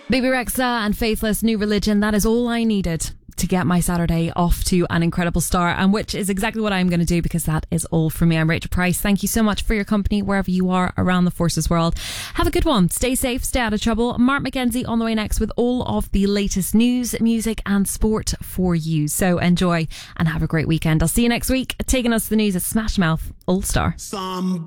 Baby Rexa and Faithless, New Religion. That is all I needed to get my Saturday off to an incredible start, and which is exactly what I'm going to do, because that is all from me. I'm Rachel Price. Thank you so much for your company wherever you are around the Forces world. Have a good one. Stay safe, stay out of trouble. Mark McKenzie on the way next with all of the latest news, music and sport for you. So enjoy and have a great weekend. I'll see you next week. Taking us to the news at Smash Mouth All Star.